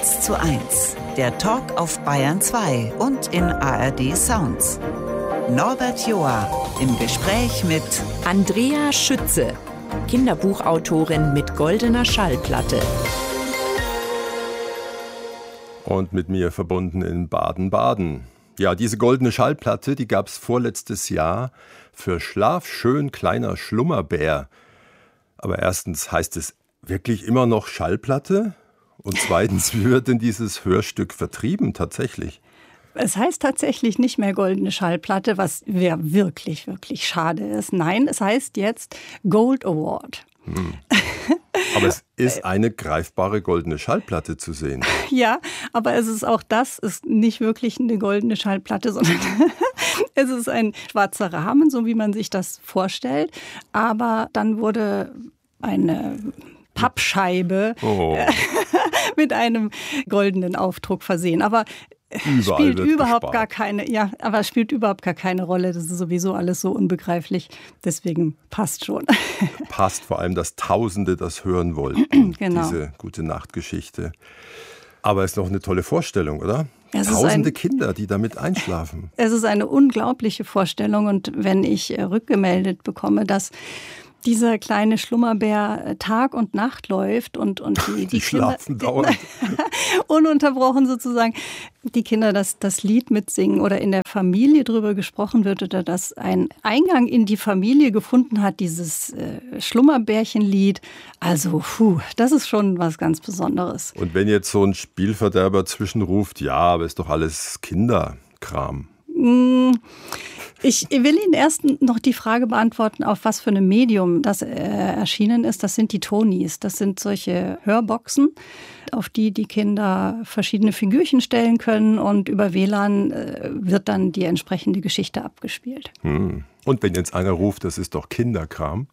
1:1, der Talk auf Bayern 2 und in ARD Sounds. Norbert Joa im Gespräch mit Andrea Schütze, Kinderbuchautorin mit goldener Schallplatte. Und mit mir verbunden in Baden-Baden. Ja, diese goldene Schallplatte, die gab es vorletztes Jahr für Schlaf schön kleiner Schlummerbär. Aber erstens, heißt es wirklich immer noch Schallplatte? Und zweitens, wie wird denn dieses Hörstück vertrieben tatsächlich? Es heißt tatsächlich nicht mehr goldene Schallplatte, was wirklich, wirklich schade ist. Nein, es heißt jetzt Gold Award. Aber es ist eine greifbare goldene Schallplatte zu sehen. Ja, aber es ist auch das, ist nicht wirklich eine goldene Schallplatte, sondern es ist ein schwarzer Rahmen, so wie man sich das vorstellt. Aber dann wurde eine Pappscheibe mit einem goldenen Aufdruck versehen. Aber spielt überhaupt gar keine Rolle. Das ist sowieso alles so unbegreiflich. Deswegen passt schon. Passt vor allem, dass Tausende das hören wollten. Genau. Diese gute Nachtgeschichte. Aber es ist noch eine tolle Vorstellung, oder? Es Tausende Kinder, die damit einschlafen. Es ist eine unglaubliche Vorstellung. Und wenn ich rückgemeldet bekomme, dass dieser kleine Schlummerbär Tag und Nacht läuft und die schlafen dauernd. Ununterbrochen sozusagen, die Kinder das Lied mitsingen oder in der Familie drüber gesprochen wird oder dass ein Eingang in die Familie gefunden hat, dieses Schlummerbärchenlied. Also, das ist schon was ganz Besonderes. Und wenn jetzt so ein Spielverderber zwischenruft, ja, aber ist doch alles Kinderkram. Ich will Ihnen erst noch die Frage beantworten, auf was für einem Medium das erschienen ist. Das sind die Tonis. Das sind solche Hörboxen, auf die Kinder verschiedene Figürchen stellen können und über WLAN wird dann die entsprechende Geschichte abgespielt. Und wenn jetzt einer ruft, das ist doch Kinderkram?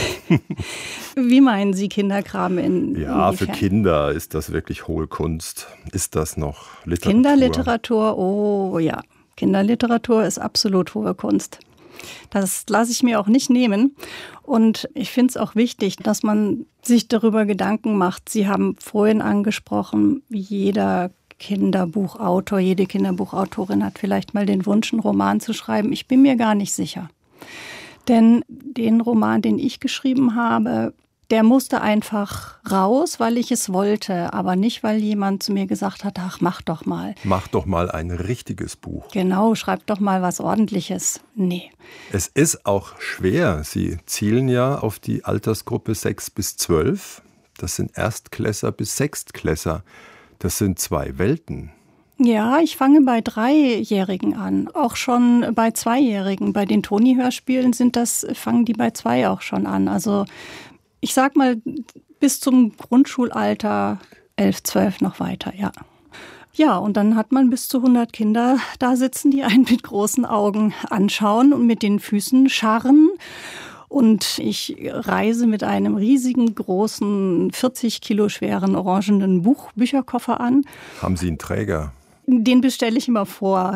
Wie meinen Sie Kinderkram Ja, inwiefern? für Kinder ist das wirklich hohe Kunst. Ist das noch Literatur? Kinderliteratur, oh ja. Kinderliteratur ist absolut hohe Kunst. Das lasse ich mir auch nicht nehmen. Und ich finde es auch wichtig, dass man sich darüber Gedanken macht. Sie haben vorhin angesprochen, jeder Kinderbuchautor, jede Kinderbuchautorin hat vielleicht mal den Wunsch, einen Roman zu schreiben. Ich bin mir gar nicht sicher. Denn den Roman, den ich geschrieben habe, der musste einfach raus, weil ich es wollte, aber nicht, weil jemand zu mir gesagt hat, ach, mach doch mal. Mach doch mal ein richtiges Buch. Genau, schreib doch mal was Ordentliches. Nee. Es ist auch schwer. Sie zielen ja auf die Altersgruppe 6 bis 12. Das sind Erstklässer bis Sechstklässer. Das sind zwei Welten. Ja, ich fange bei 3-Jährigen an, auch schon bei 2-Jährigen. Bei den Toni-Hörspielen fangen die bei 2 auch schon an. Also ich sag mal, bis zum Grundschulalter 11, 12 noch weiter, ja. Ja, und dann hat man bis zu 100 Kinder da sitzen, die einen mit großen Augen anschauen und mit den Füßen scharren. Und ich reise mit einem riesigen, großen, 40 Kilo schweren, orangenen Bücherkoffer an. Haben Sie einen Träger? Den bestelle ich immer vor,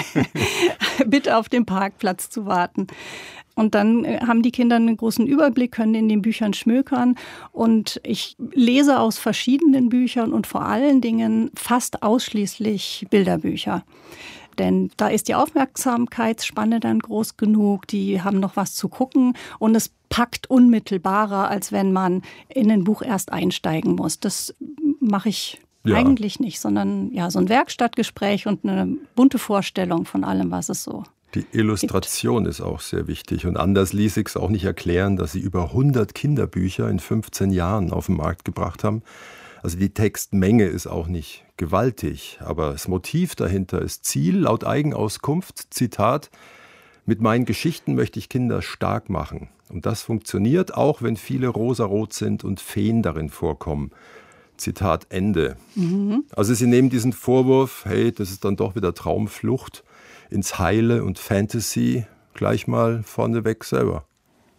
bitte auf dem Parkplatz zu warten. Und dann haben die Kinder einen großen Überblick, können in den Büchern schmökern. Und ich lese aus verschiedenen Büchern und vor allen Dingen fast ausschließlich Bilderbücher. Denn da ist die Aufmerksamkeitsspanne dann groß genug, die haben noch was zu gucken und es packt unmittelbarer, als wenn man in ein Buch erst einsteigen muss. Das mache ich eigentlich nicht, sondern ja, so ein Werkstattgespräch und eine bunte Vorstellung von allem, was es so Die Illustration ist auch sehr wichtig und anders ließ ich es auch nicht erklären, dass sie über 100 Kinderbücher in 15 Jahren auf den Markt gebracht haben. Also die Textmenge ist auch nicht gewaltig, aber das Motiv dahinter ist Ziel laut Eigenauskunft, Zitat, mit meinen Geschichten möchte ich Kinder stark machen. Und das funktioniert auch, wenn viele rosarot sind und Feen darin vorkommen. Zitat Ende. Also sie nehmen diesen Vorwurf, hey, das ist dann doch wieder Traumflucht, ins Heile und Fantasy gleich mal vorneweg selber.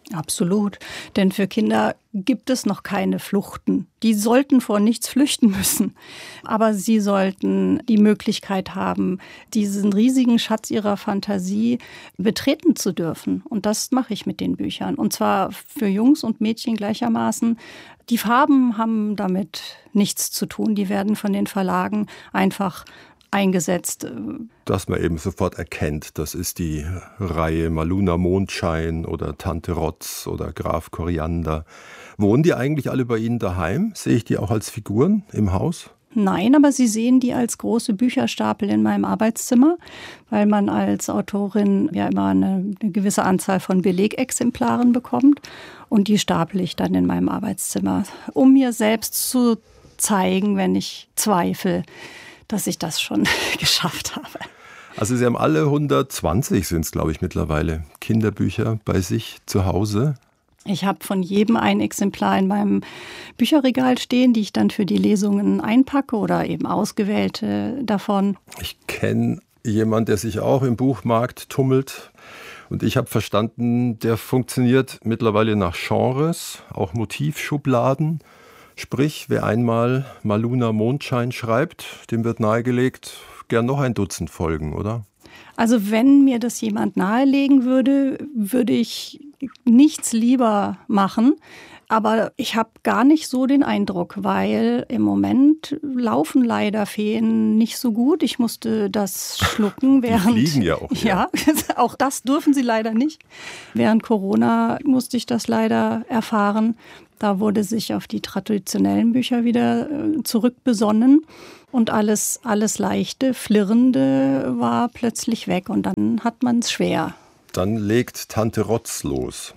Absolut, denn für Kinder gibt es noch keine Fluchten. Die sollten vor nichts flüchten müssen, aber sie sollten die Möglichkeit haben, diesen riesigen Schatz ihrer Fantasie betreten zu dürfen. Und das mache ich mit den Büchern. Und zwar für Jungs und Mädchen gleichermaßen. Die Farben haben damit nichts zu tun. Die werden von den Verlagen einfach eingesetzt. Dass man eben sofort erkennt, das ist die Reihe Maluna Mondschein oder Tante Rotz oder Graf Koriander. Wohnen die eigentlich alle bei Ihnen daheim? Sehe ich die auch als Figuren im Haus? Nein, aber Sie sehen die als große Bücherstapel in meinem Arbeitszimmer, weil man als Autorin ja immer eine gewisse Anzahl von Belegexemplaren bekommt. Und die stapel ich dann in meinem Arbeitszimmer, um mir selbst zu zeigen, wenn ich zweifle, dass ich das schon geschafft habe. Also Sie haben alle 120 sind es, glaube ich, mittlerweile, Kinderbücher bei sich zu Hause. Ich habe von jedem ein Exemplar in meinem Bücherregal stehen, die ich dann für die Lesungen einpacke oder eben ausgewählte davon. Ich kenne jemanden, der sich auch im Buchmarkt tummelt. Und ich habe verstanden, der funktioniert mittlerweile nach Genres, auch Motivschubladen. Sprich, wer einmal Maluna Mondschein schreibt, dem wird nahegelegt, gern noch ein Dutzend folgen, oder? Also wenn mir das jemand nahelegen würde, würde ich nichts lieber machen. Aber ich habe gar nicht so den Eindruck, weil im Moment laufen leider Feen nicht so gut. Ich musste das schlucken während... Die fliegen ja auch. Ja, auch das dürfen sie leider nicht. Während Corona musste ich das leider erfahren. Da wurde sich auf die traditionellen Bücher wieder zurückbesonnen. Und alles Leichte, Flirrende war plötzlich weg. Und dann hat man es schwer. Dann legt Tante Rotz los.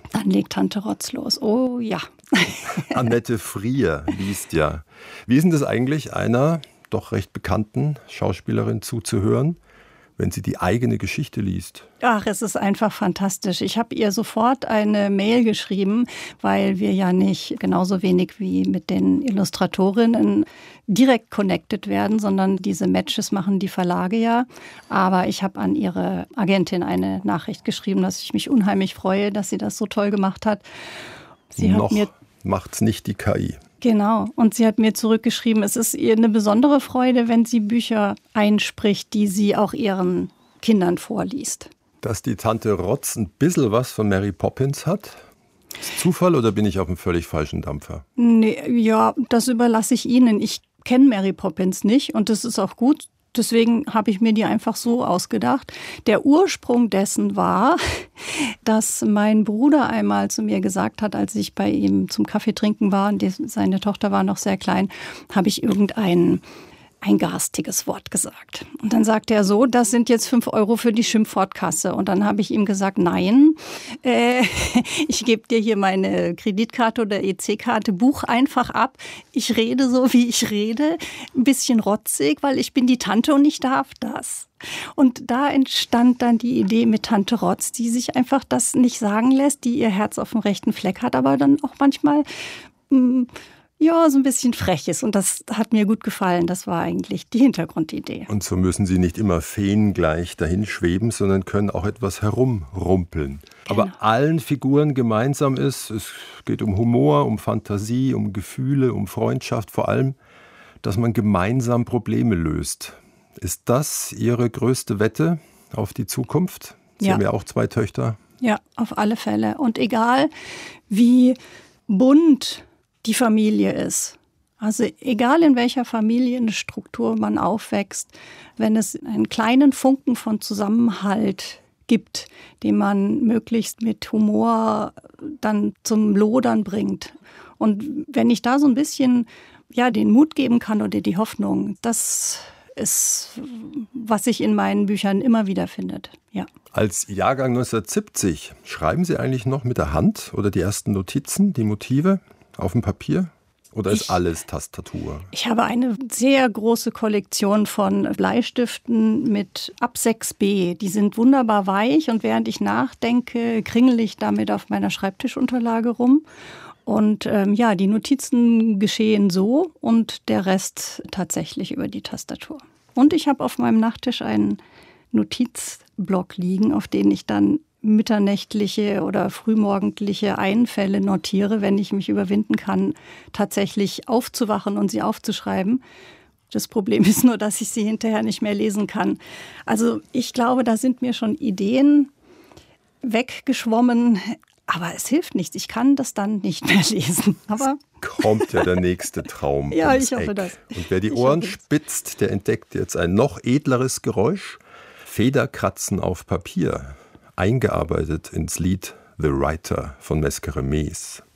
Oh ja. Annette Frier liest ja. Wie ist denn das eigentlich, einer doch recht bekannten Schauspielerin zuzuhören, wenn sie die eigene Geschichte liest? Ach, es ist einfach fantastisch. Ich habe ihr sofort eine Mail geschrieben, weil wir ja nicht genauso wenig wie mit den Illustratorinnen direkt connected werden, sondern diese Matches machen die Verlage ja. Aber ich habe an ihre Agentin eine Nachricht geschrieben, dass ich mich unheimlich freue, dass sie das so toll gemacht hat. Noch macht's nicht die KI. Genau. Und sie hat mir zurückgeschrieben, es ist ihr eine besondere Freude, wenn sie Bücher einspricht, die sie auch ihren Kindern vorliest. Dass die Tante Rotz ein bisschen was von Mary Poppins hat? Ist Zufall oder bin ich auf einem völlig falschen Dampfer? Nee, ja, das überlasse ich Ihnen. Ich kenne Mary Poppins nicht und das ist auch gut. Deswegen habe ich mir die einfach so ausgedacht. Der Ursprung dessen war, dass mein Bruder einmal zu mir gesagt hat, als ich bei ihm zum Kaffee trinken war und seine Tochter war noch sehr klein, habe ich ein garstiges Wort gesagt. Und dann sagte er so, das sind jetzt 5 € für die Schimpfwortkasse. Und dann habe ich ihm gesagt, nein, ich gebe dir hier meine Kreditkarte oder EC-Karte, buch einfach ab. Ich rede so, wie ich rede, ein bisschen rotzig, weil ich bin die Tante und ich darf das. Und da entstand dann die Idee mit Tante Rotz, die sich einfach das nicht sagen lässt, die ihr Herz auf dem rechten Fleck hat, aber dann auch manchmal... ja, so ein bisschen frech ist. Und das hat mir gut gefallen. Das war eigentlich die Hintergrundidee. Und so müssen Sie nicht immer feengleich dahin schweben, sondern können auch etwas herumrumpeln. Genau. Aber allen Figuren gemeinsam ist, es geht um Humor, um Fantasie, um Gefühle, um Freundschaft, vor allem, dass man gemeinsam Probleme löst. Ist das Ihre größte Wette auf die Zukunft? Sie haben ja auch 2 Töchter. Ja, auf alle Fälle. Und egal, wie bunt die Familie ist. Also egal in welcher Familienstruktur man aufwächst, wenn es einen kleinen Funken von Zusammenhalt gibt, den man möglichst mit Humor dann zum Lodern bringt. Und wenn ich da so ein bisschen den Mut geben kann oder die Hoffnung, das ist, was sich in meinen Büchern immer wieder findet. Ja. Als Jahrgang 1970, schreiben Sie eigentlich noch mit der Hand oder die ersten Notizen, die Motive? Auf dem Papier? Oder ist alles Tastatur? Ich habe eine sehr große Kollektion von Bleistiften mit ab 6B. Die sind wunderbar weich und während ich nachdenke, kringel ich damit auf meiner Schreibtischunterlage rum. Und die Notizen geschehen so und der Rest tatsächlich über die Tastatur. Und ich habe auf meinem Nachttisch einen Notizblock liegen, auf den ich dann mitternächtliche oder frühmorgendliche Einfälle notiere, wenn ich mich überwinden kann, tatsächlich aufzuwachen und sie aufzuschreiben. Das Problem ist nur, dass ich sie hinterher nicht mehr lesen kann. Also ich glaube, da sind mir schon Ideen weggeschwommen, aber es hilft nichts. Ich kann das dann nicht mehr lesen. Aber kommt ja der nächste Traum. Ja, ich hoffe das. Und wer die Ohren spitzt, der entdeckt jetzt ein noch edleres Geräusch. Federkratzen auf Papier, eingearbeitet ins Lied The Writer von Mescremes.